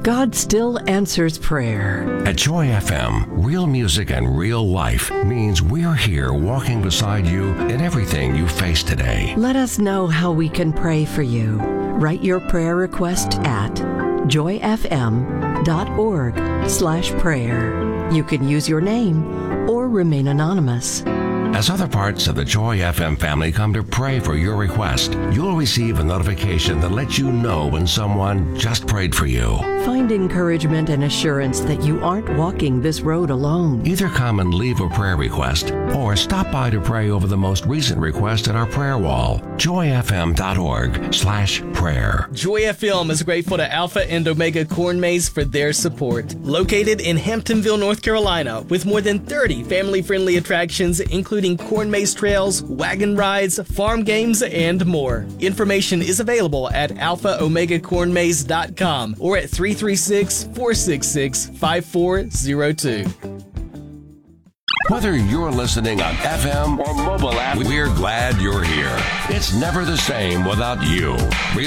God still answers prayer. At Joy FM, real music and real life means we're here walking beside you in everything you face today. Let us know how we can pray for you. Write your prayer request at joyfm.org/prayer. You can use your name or remain anonymous. As other parts of the Joy FM family come to pray for your request, you'll receive a notification that lets you know when someone just prayed for you. Find encouragement and assurance that you aren't walking this road alone. Either come and leave a prayer request or stop by to pray over the most recent request at our prayer wall, joyfm.org/prayer. Joy FM is grateful to Alpha and Omega Corn Maze for their support. Located in Hamptonville, North Carolina, with more than 30 family-friendly attractions, including corn maze trails, wagon rides, farm games, and more. Information is available at alphaomegacornmaze.com or at 336-466-5402. Whether you're listening on FM or mobile app, we're glad you're here. It's never the same without you.